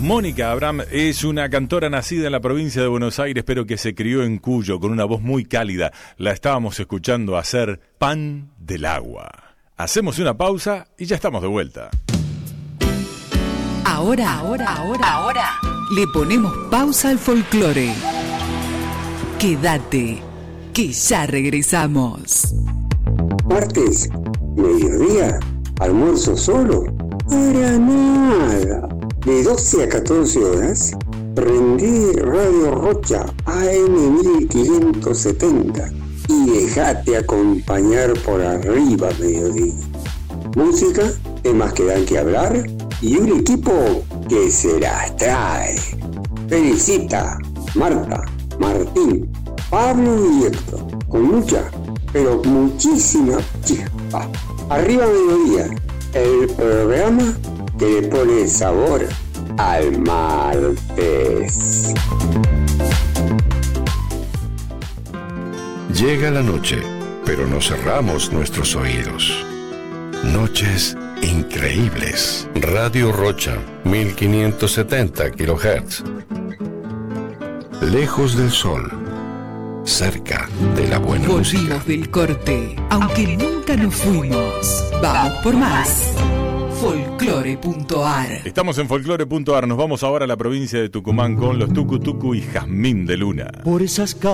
Mónica Abraham es una cantora nacida en la provincia de Buenos Aires, pero que se crió en Cuyo, con una voz muy cálida. La estábamos escuchando hacer Pan del Agua. Hacemos una pausa y ya estamos de vuelta. Ahora, le ponemos pausa al folclore. Quédate, que ya regresamos. Martes, mediodía, almuerzo solo. Para nada. De 12 a 14 horas, prendí Radio Rocha AM 1570 y dejate acompañar por arriba mediodía. Música, temas que dan que hablar y un equipo que se las trae. Felicita, Marta, Martín, Pablo y Héctor, con mucha, pero muchísima chispa. Arriba mediodía, el programa que le pone sabor al martes. Llega la noche, pero no cerramos nuestros oídos. Noches increíbles. Radio Rocha, 1570 kHz. Lejos del sol, cerca de la buena música. Volvimos del corte, aunque nunca nos fuimos. Vamos por más. Folclore.ar. Estamos en Folclore.ar. Nos vamos ahora a la provincia de Tucumán con los Tucu Tucu y Jazmín de Luna. Por esas